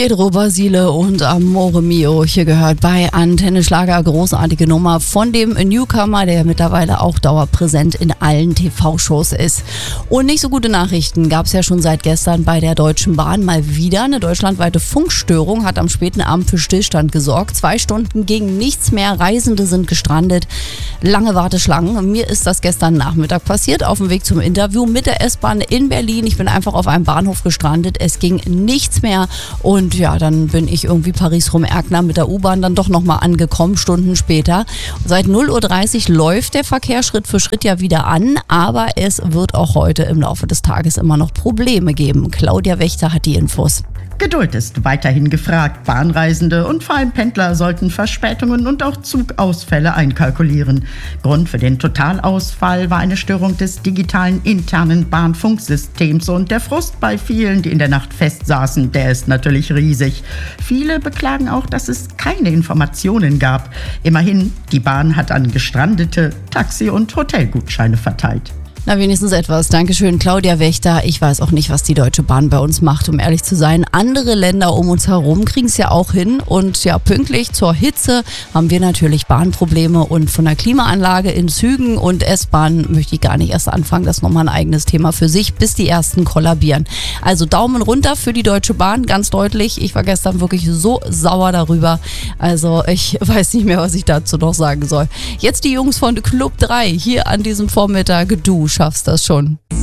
Pietro Basile und Amore Mio, hier gehört bei Antenne Schlager, großartige Nummer von dem Newcomer, der mittlerweile auch dauerpräsent in allen TV-Shows ist. Und nicht so gute Nachrichten gab es ja schon seit gestern bei der Deutschen Bahn. Mal wieder eine deutschlandweite Funkstörung hat am späten Abend für Stillstand gesorgt. 2 Stunden ging nichts mehr, Reisende sind gestrandet, lange Warteschlangen. Mir ist das gestern Nachmittag passiert, auf dem Weg zum Interview mit der S-Bahn in Berlin. Ich bin einfach auf einem Bahnhof gestrandet, es ging nichts mehr. Und ja, dann bin ich irgendwie Paris-Rom-Erkner mit der U-Bahn dann doch nochmal angekommen, Stunden später. Seit 0:30 Uhr läuft der Verkehr Schritt für Schritt ja wieder an, aber es wird auch heute im Laufe des Tages immer noch Probleme geben. Claudia Wächter hat die Infos. Geduld ist weiterhin gefragt. Bahnreisende und vor allem Pendler sollten Verspätungen und auch Zugausfälle einkalkulieren. Grund für den Totalausfall war eine Störung des digitalen internen Bahnfunksystems und der Frust bei vielen, die in der Nacht festsaßen, der ist natürlich riesig. Viele beklagen auch, dass es keine Informationen gab. Immerhin, die Bahn hat an Gestrandete Taxi- und Hotelgutscheine verteilt. Na, wenigstens etwas. Dankeschön, Claudia Wächter. Ich weiß auch nicht, was die Deutsche Bahn bei uns macht, um ehrlich zu sein. Andere Länder um uns herum kriegen es ja auch hin. Und ja, pünktlich zur Hitze haben wir natürlich Bahnprobleme. Und von der Klimaanlage in Zügen und S-Bahn möchte ich gar nicht erst anfangen. Das ist nochmal ein eigenes Thema für sich, bis die ersten kollabieren. Also Daumen runter für die Deutsche Bahn, ganz deutlich. Ich war gestern wirklich so sauer darüber. Also ich weiß nicht mehr, was ich dazu noch sagen soll. Jetzt die Jungs von Club 3 hier an diesem Vormittag. Du schaffst das schon.